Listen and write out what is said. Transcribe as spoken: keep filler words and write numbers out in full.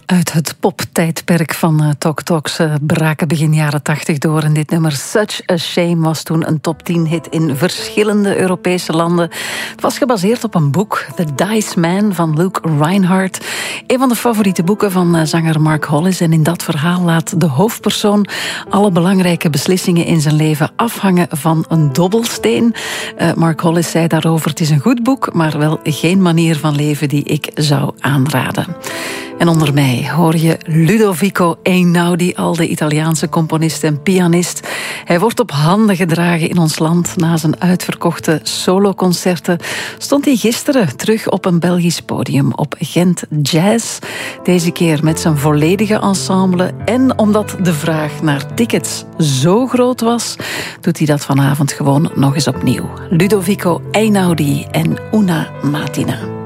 Uit het poptijdperk van uh, Talk Talks uh, braken begin jaren tachtig door. En dit nummer Such a Shame was toen een top tien hit in verschillende Europese landen. Het was gebaseerd op een boek, The Dice Man van Luke Reinhardt. Een van de favoriete boeken van uh, zanger Mark Hollis. En in dat verhaal laat de hoofdpersoon alle belangrijke beslissingen in zijn leven afhangen van een dobbelsteen. Uh, Mark Hollis zei daarover: het is een goed boek, maar wel geen manier van leven die ik zou aanraden. En onder mij hoor je Ludovico Einaudi, al de Italiaanse componist en pianist. Hij wordt op handen gedragen in ons land. Na zijn uitverkochte soloconcerten stond hij gisteren terug op een Belgisch podium op Gent Jazz. Deze keer met zijn volledige ensemble. En omdat de vraag naar tickets zo groot was, doet hij dat vanavond gewoon nog eens opnieuw. Ludovico Einaudi en Una Matina.